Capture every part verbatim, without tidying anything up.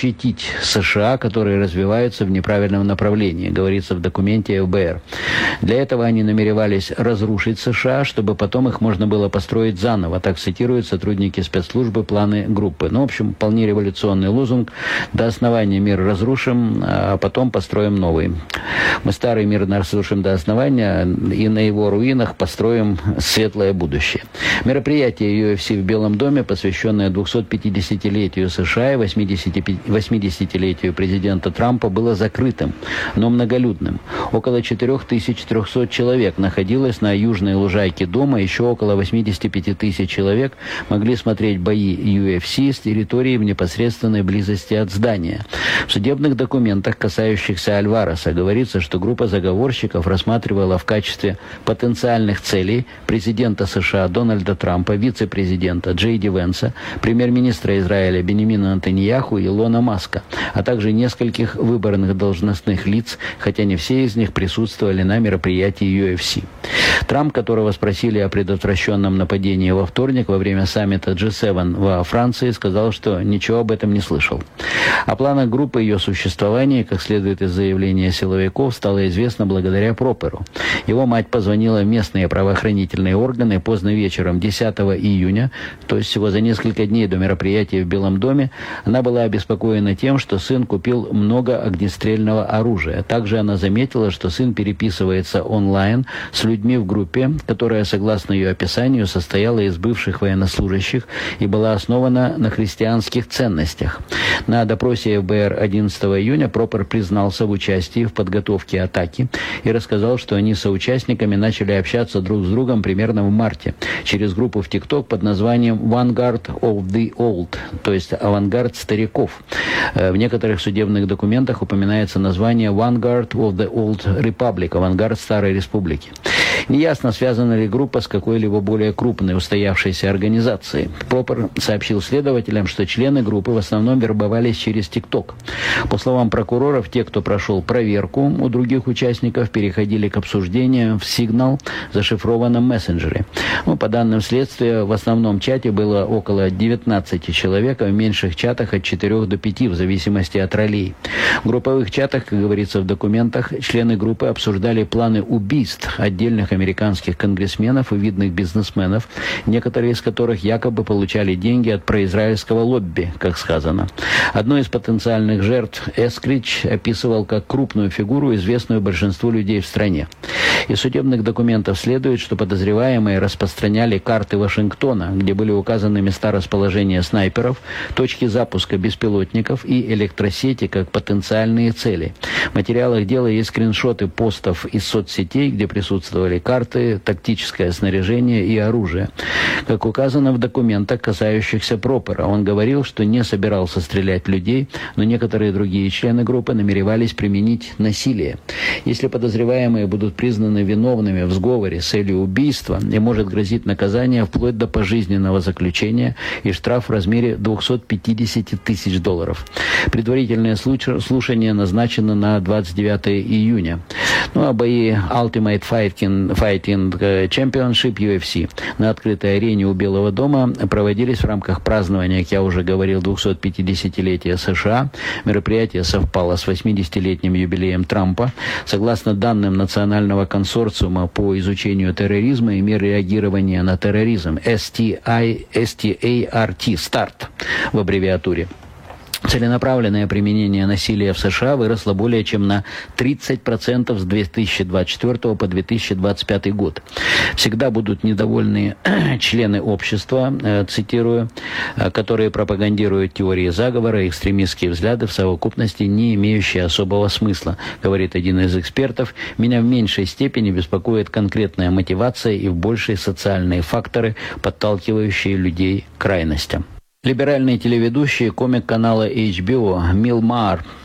защитить США, которые развиваются в неправильном направлении, говорится в документе эф бэ эр. Для этого они намеревались разрушить США, чтобы потом их можно было построить заново, так цитируют сотрудники спецслужбы планы группы. Ну, в общем, вполне революционный лозунг: до основания мир разрушим, а потом построим новый. Мы старый мир разрушим до основания, и на его руинах построим светлое будущее. Мероприятие ю эф си в Белом доме, посвященное двухсотпятидесятилетию США и восьмидесятилетию президента Трампа, было закрытым, но многолюдным. Около четырех тысяч трехсот человек находилось на южной лужайке дома, еще около восьмидесяти пяти тысяч человек могли смотреть бои ю эф си с территории в непосредственной близости от здания. В судебных документах, касающихся Альвареса, говорится, что группа заговорщиков рассматривала в качестве потенциальных целей президента США Дональда Трампа, вице-президента Джей Ди Венса, премьер-министра Израиля Беньямина Нетаньяху и Илона Маска, а также нескольких выборных должностных лиц, хотя не все из них присутствовали на мероприятии ю эф си. Трамп, которого спросили о предотвращенном нападении во вторник во время саммита джи семь во Франции, сказал, что ничего об этом не слышал. О планах группы и ее существовании, как следует из заявления силовиков, стало известно благодаря Проперу. Его мать позвонила в местные правоохранительные органы поздно вечером десятого июня, то есть всего за несколько дней до мероприятия в Белом доме. Она была обеспокоена тем, что сын купил много огнестрельного оружия. Также она заметила, что сын переписывается онлайн с людьми в группе, которая, согласно ее описанию, состояла из бывших военнослужащих и была основана на христианских ценностях. На допросе эф бэ эр одиннадцатого июня Пропер признался в участии в подготовке атаки и рассказал, что они с соучастниками начали общаться друг с другом примерно в марте через группу в ТикТок под названием Vanguard of the Old, то есть авангард стариков. В некоторых судебных документах упоминается название Vanguard of the Old Republic, авангард Старой Республики. Неясно, связана ли группа с какой-либо более крупной устоявшейся организацией. Пропер сообщил следователям, что члены группы в основном вербовались через ТикТок. По словам прокуроров, те, кто прошел проверку у других участников, переходили к обсуждению в Signal, зашифрованном мессенджере. Ну, по данным следствия, в основном чате было около девятнадцати человек, а в меньших чатах от четырёх до пяти, в зависимости от ролей. В групповых чатах, как говорится в документах, члены группы обсуждали планы убийств отдельных американских конгрессменов и видных бизнесменов, некоторые из которых якобы получали деньги от произраильского лобби, как сказано. Одной из потенциальных жертв Эскрич описывал как крупную фигуру, известную большинству людей в стране. Из судебных документов следует, что подозреваемые распространяли карты Вашингтона, где были указаны места расположения снайперов, точки запуска беспилотников и электросети как потенциальные цели. В материалах дела есть скриншоты постов из соцсетей, где присутствовали карты, тактическое снаряжение и оружие. Как указано в документах, касающихся Пропера, он говорил, что не собирался стрелять в людей, но некоторые другие члены группы намеревались применить насилие. Если подозреваемые будут признаны виновными в сговоре с целью убийства, им может грозить наказание вплоть до пожизненного заключения и штраф в размере двухсот пятидесяти тысяч долларов. Предварительное слушание назначено на двадцать девятого июня. Ну а бои Ultimate Fighting, Fighting Championship ю эф си на открытой арене у Белого дома проводились в рамках празднования, как я уже говорил, двухсотпятидесятилетия США. Мероприятие совпало с восьмидесятилетним юбилеем Трампа. Согласно данным Национального консорциума по изучению терроризма и мер реагирования на терроризм эс ти ай, эс ти эй ар ти, старт в аббревиатуре, целенаправленное применение насилия в США выросло более чем на тридцать процентов с две тысячи двадцать четвёртого по две тысячи двадцать пятый год. Всегда будут недовольные члены общества, э, цитирую, э, которые пропагандируют теории заговора и экстремистские взгляды в совокупности, не имеющие особого смысла, говорит один из экспертов. Меня в меньшей степени беспокоит конкретная мотивация и в большей социальные факторы, подталкивающие людей к крайностям. Либеральный телеведущий, комик канала эйч би о Билл Маher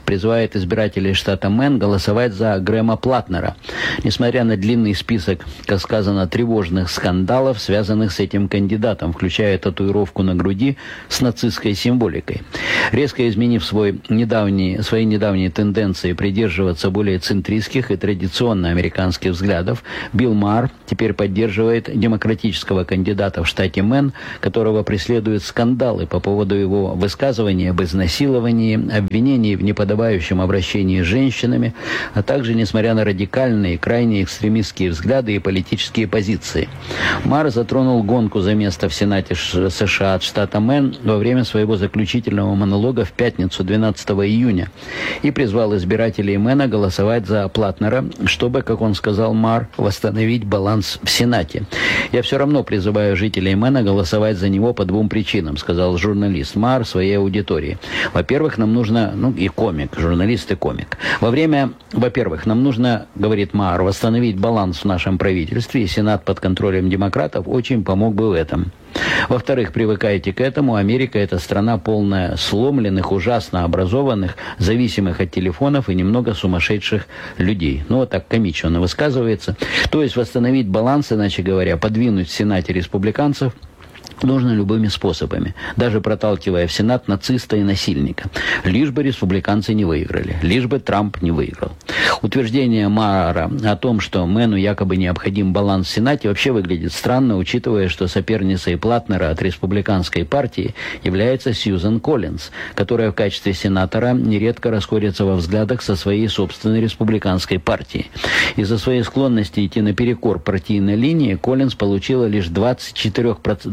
призывает избирателей штата Мэн голосовать за Грэма Платнера. Несмотря на длинный список, как сказано, тревожных скандалов, связанных с этим кандидатом, включая татуировку на груди с нацистской символикой. Резко изменив свой недавний, свои недавние тенденции придерживаться более центристских и традиционно американских взглядов, Билл Марр теперь поддерживает демократического кандидата в штате Мэн, которого преследуют скандалы по поводу его высказывания об изнасиловании, обвинений в неподобающем обращении с женщинами, а также несмотря на радикальные, крайне экстремистские взгляды и политические позиции. Марр затронул гонку за место в Сенате США от штата Мэн во время своего заключительного монолога в пятницу двенадцатого июня и призвал избирателей Мэна голосовать за Платнера, чтобы, как он сказал, Марр, восстановить баланс в Сенате. «Я все равно призываю жителей Мэна голосовать за него по двум причинам», сказал журналист Марр своей аудитории. «Во-первых, нам нужно...» Ну, и комик, журналист и комик. «Во время... Во-первых, нам нужно, — говорит Марр, — восстановить баланс в нашем правительстве, и Сенат под контролем демократов очень помог бы в этом. Во-вторых, привыкайте к этому, Америка — это страна полная сломленных, ужасно образованных, зависимых от телефонов и немного сумасшедших людей». Ну, вот так комично высказывается. То есть восстановить баланс, иначе говоря, подвинуть в Сенате республиканцев нужно любыми способами, даже проталкивая в Сенат нациста и насильника. Лишь бы республиканцы не выиграли, лишь бы Трамп не выиграл. Утверждение Марра о том, что Мэну якобы необходим баланс в Сенате, вообще выглядит странно, учитывая, что соперницей Платнера от республиканской партии является Сьюзен Коллинз, которая в качестве сенатора нередко расходится во взглядах со своей собственной республиканской партией. Из-за своей склонности идти наперекор партийной линии Коллинз получила лишь двадцать четыре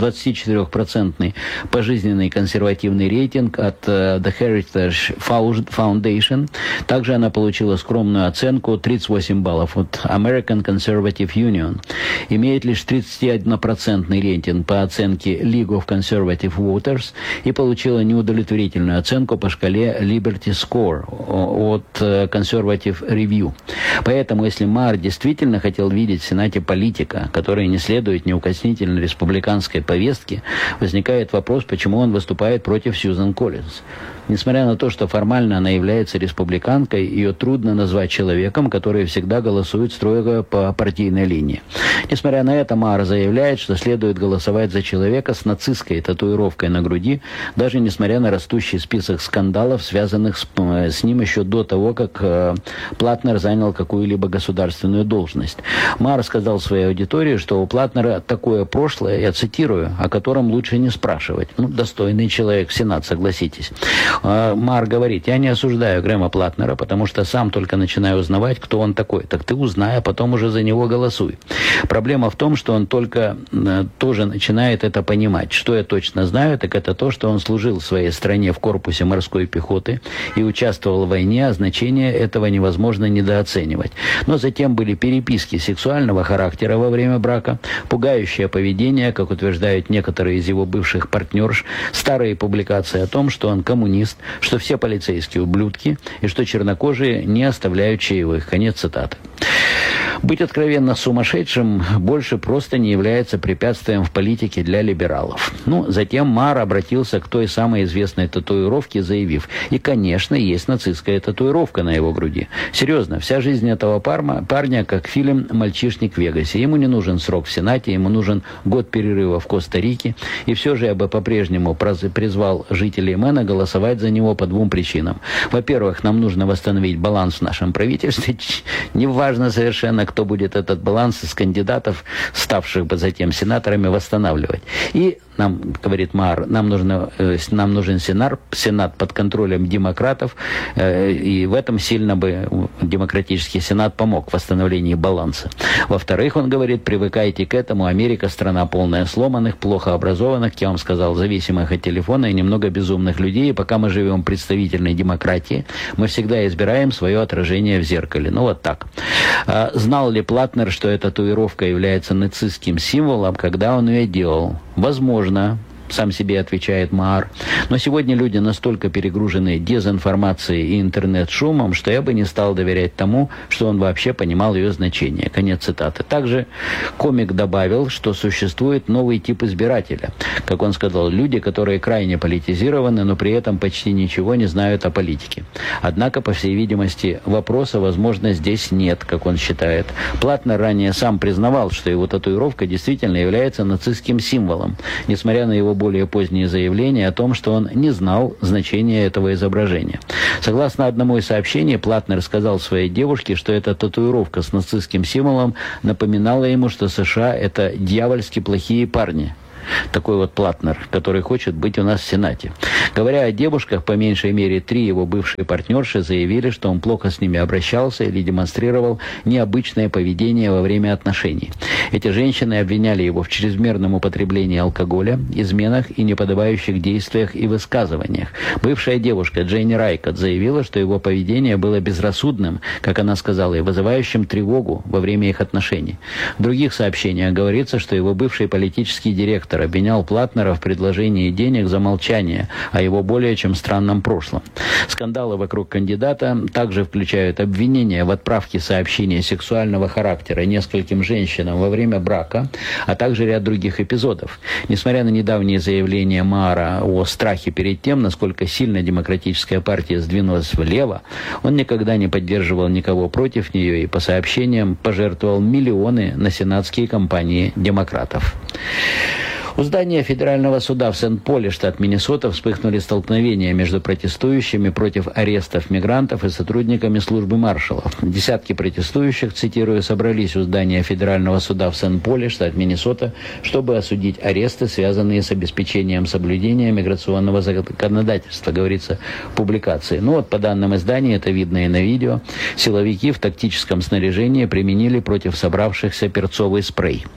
процентный пожизненный консервативный рейтинг от uh, The Heritage Foundation. Также она получила скромную оценку тридцать восемь баллов от American Conservative Union. Имеет лишь тридцатиоднопроцентный рейтинг по оценке League of Conservative Voters и получила неудовлетворительную оценку по шкале Liberty Score от Conservative Review. Поэтому, если Марр действительно хотел видеть в Сенате политика, который не следует неукоснительно республиканской повестке, возникает вопрос, почему он выступает против Сьюзен Коллинз. Несмотря на то, что формально она является республиканкой, ее трудно назвать человеком, который всегда голосует строго по партийной линии. Несмотря на это, Марр заявляет, что следует голосовать за человека с нацистской татуировкой на груди, даже несмотря на растущий список скандалов, связанных с, с ним еще до того, как э, Платнер занял какую-либо государственную должность. Марр сказал своей аудитории, что у Платнера такое прошлое, я цитирую, о котором лучше не спрашивать. Ну, достойный человек в Сенат, согласитесь. Марр говорит: «Я не осуждаю Грэма Платнера, потому что сам только начинаю узнавать, кто он такой. Так ты узнай, а потом уже за него голосуй». Проблема в том, что он только э, тоже начинает это понимать. Что я точно знаю, так это то, что он служил в своей стране в корпусе морской пехоты и участвовал в войне, а значение этого невозможно недооценивать. Но затем были переписки сексуального характера во время брака, пугающее поведение, как утверждают некоторые из его бывших партнерш, старые публикации о том, что он коммунист, что все полицейские ублюдки и что чернокожие не оставляют чаевых. Конец цитаты. Быть откровенно сумасшедшим больше просто не является препятствием в политике для либералов. Ну, затем Марр обратился к той самой известной татуировке, заявив: «И, конечно, есть нацистская татуировка на его груди. Серьезно, вся жизнь этого парма, парня как фильм «Мальчишник в Вегасе». Ему не нужен срок в Сенате, ему нужен год перерыва в Коста-Рике. И все же я бы по-прежнему призвал жителей Мэна голосовать за него по двум причинам. Во-первых, нам нужно восстановить баланс в нашем правительстве. Неважно совершенно, кто будет этот баланс из кандидатов, ставших бы затем сенаторами, восстанавливать. И нам, говорит Марр, нам, нужно, э, нам нужен сенат, сенат под контролем демократов, э, и в этом сильно бы демократический сенат помог в восстановлении баланса. Во-вторых, он говорит, привыкайте к этому, Америка страна полная сломанных, плохо образованных, я вам сказал, зависимых от телефона и немного безумных людей, и пока мы живем в представительной демократии, мы всегда избираем свое отражение в зеркале. Ну вот так. А, знал ли Платнер, что эта татуировка является нацистским символом, когда он ее делал? Возможно. сам себе отвечает Маар. Но сегодня люди настолько перегружены дезинформацией и интернет-шумом, что я бы не стал доверять тому, что он вообще понимал ее значение. Конец цитаты. Также комик добавил, что существует новый тип избирателя. Как он сказал, люди, которые крайне политизированы, но при этом почти ничего не знают о политике. Однако, по всей видимости, вопроса, возможно, здесь нет, как он считает. Платнер ранее сам признавал, что его татуировка действительно является нацистским символом, несмотря на его более поздние заявления о том, что он не знал значения этого изображения. Согласно одному из сообщений, Платнер сказал своей девушке, что эта татуировка с нацистским символом напоминала ему, что США – это дьявольски плохие парни. Такой вот Платнер, который хочет быть у нас в Сенате. Говоря о девушках, по меньшей мере три его бывшие партнерши заявили, что он плохо с ними обращался или демонстрировал необычное поведение во время отношений. Эти женщины обвиняли его в чрезмерном употреблении алкоголя, изменах и неподобающих действиях и высказываниях. Бывшая девушка Дженни Райкот заявила, что его поведение было безрассудным, как она сказала, и вызывающим тревогу во время их отношений. В других сообщениях говорится, что его бывший политический директор обвинял Платнера в предложении денег за молчание о его более чем странном прошлом. Скандалы вокруг кандидата также включают обвинения в отправке сообщений сексуального характера нескольким женщинам во время брака, а также ряд других эпизодов. Несмотря на недавние заявления Маара о страхе перед тем, насколько сильно демократическая партия сдвинулась влево, он никогда не поддерживал никого против нее и, по сообщениям, пожертвовал миллионы на сенатские кампании демократов. У здания федерального суда в Сент-Поле, штат Миннесота, вспыхнули столкновения между протестующими против арестов мигрантов и сотрудниками службы маршалов. Десятки протестующих, цитирую, собрались у здания федерального суда в Сент-Поле, штат Миннесота, чтобы осудить аресты, связанные с обеспечением соблюдения миграционного законодательства, говорится в публикации. Ну вот, по данным издания, это видно и на видео, силовики в тактическом снаряжении применили против собравшихся перцовый спрей.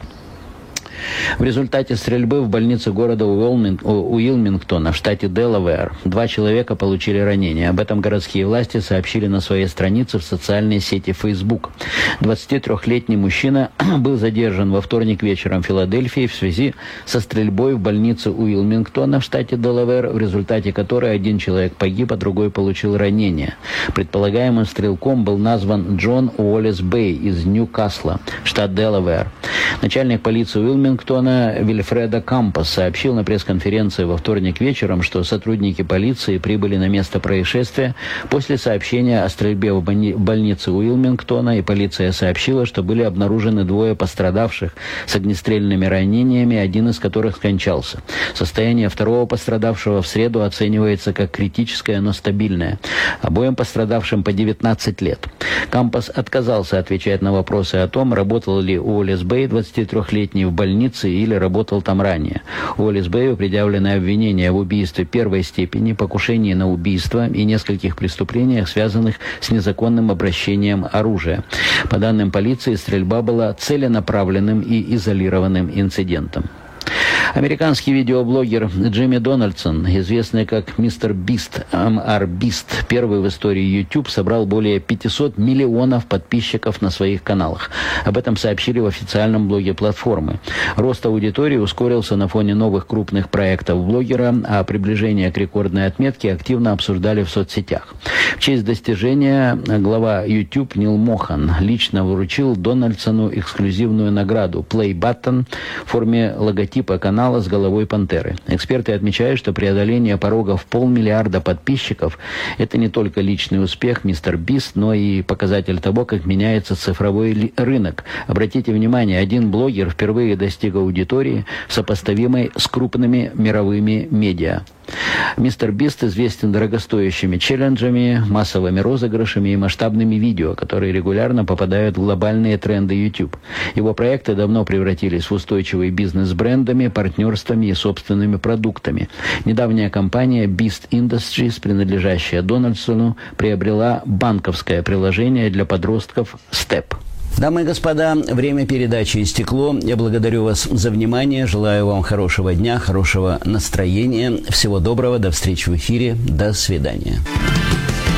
В результате стрельбы в больнице города Уилмингтона в штате Делавэр два человека получили ранения. Об этом городские власти сообщили на своей странице в социальной сети Facebook. двадцатитрёхлетний мужчина был задержан во вторник вечером в Филадельфии в связи со стрельбой в больнице Уилмингтона в штате Делавэр, в результате которой один человек погиб, а другой получил ранение. Предполагаемым стрелком был назван Джон Уоллес Бэй из Ньюкасла, штат Делавэр. Начальник полиции Уилмингтона Вильфредо Кампос сообщил на пресс-конференции во вторник вечером, что сотрудники полиции прибыли на место происшествия после сообщения о стрельбе в больнице Уилмингтона, и полиция сообщила, что были обнаружены двое пострадавших с огнестрельными ранениями, один из которых скончался. Состояние второго пострадавшего в среду оценивается как критическое, но стабильное. Обоим пострадавшим по девятнадцать лет. Кампос отказался отвечать на вопросы о том, работал ли Уоллес Бэй, двадцатитрёхлетний, в больнице или работал там ранее. Уоллес Бэю предъявлены обвинения в убийстве первой степени, покушении на убийство и нескольких преступлениях, связанных с незаконным обращением оружия. По данным полиции, стрельба была целенаправленным и изолированным инцидентом. Американский видеоблогер Джимми Дональдсон, известный как мистер Бист, эм ар Бист, первый в истории YouTube, собрал более пятисот миллионов подписчиков на своих каналах. Об этом сообщили в официальном блоге платформы. Рост аудитории ускорился на фоне новых крупных проектов блогера, а приближение к рекордной отметке активно обсуждали в соцсетях. В честь достижения глава YouTube Нил Мохан лично вручил Дональдсону эксклюзивную награду Play Button в форме логотипа канала с головой пантеры. Эксперты отмечают, что преодоление порога в полмиллиарда подписчиков – это не только личный успех мистер Бист, но и показатель того, как меняется цифровой рынок. Обратите внимание, один блогер впервые достиг аудитории, сопоставимой с крупными мировыми медиа. Мистер Бист известен дорогостоящими челленджами, массовыми розыгрышами и масштабными видео, которые регулярно попадают в глобальные тренды YouTube. Его проекты давно превратились в устойчивый бизнес с брендами, партнерствами и собственными продуктами. Недавняя компания Beast Industries, принадлежащая Дональдсону, приобрела банковское приложение для подростков Step. Дамы и господа, время передачи истекло. Я благодарю вас за внимание. Желаю вам хорошего дня, хорошего настроения. Всего доброго. До встречи в эфире. До свидания.